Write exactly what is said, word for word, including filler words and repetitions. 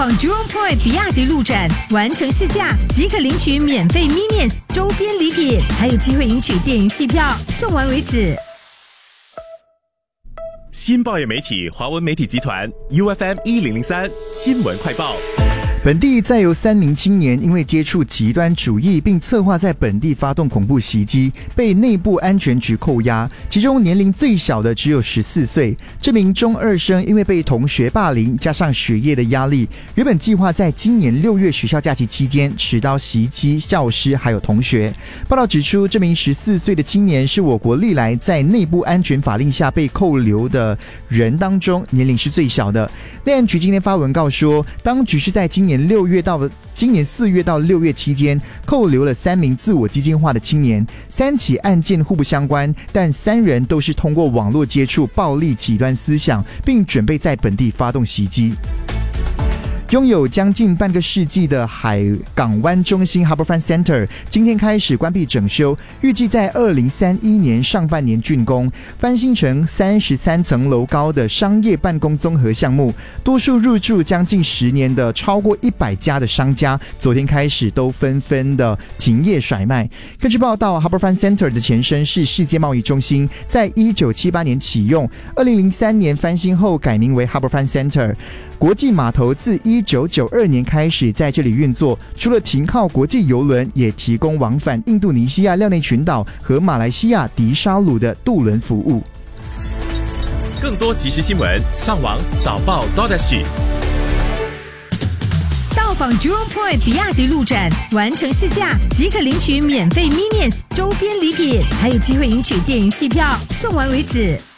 访 Jurong Point 比亚迪路展，完成试驾即可领取免费 Minions 周边礼品，还有机会赢取电影戏票，送完为止。 新报业媒体华文媒体集团 U F M 一零零三新闻快报。 本地再有三名青年因为接触极端主义并策划在本地发动恐怖袭击，被内部安全局扣押，其中年龄最小的只有十四岁。这名中二生因为被同学霸凌，加上学业的压力，原本计划在今年六月学校假期期间持刀袭击教师还有同学。报道指出，这名十四岁的青年是我国历来在内部安全法令下被扣留的人当中年龄是最小的。内安局今天发文告说，当局是在今年六月到今年四月到六月期间扣留了三名自我激进化的青年，三起案件互不相关，但三人都是通过网络接触暴力极端思想，并准备在本地发动袭击。拥有将近半个世纪的海港湾中心 Harbourfront Centre 今天开始关闭整修，预计在二零三一年上半年竣工，翻新成三十三层楼高的商业办公综合项目。多数入驻将近十年的超过一百家的商家，昨天开始都纷纷的停业甩卖。根据报道， Harbourfront Centre 的前身是世界贸易中心，在一九七八年启用，二零零三年翻新后改名为 Harbourfront Centre。国际码头自一九九二年开始在这里运作，除了停靠国际邮轮，也提供往返印度尼西亚廖内群岛和马来西亚迪沙鲁的渡轮服务。 更多即时新闻，上网早报 .sg。 到访 Jurong Point 比亚迪路展，完成试驾即可领取免费 Minions 周边礼品，还有机会赢取电影戏票，送完为止。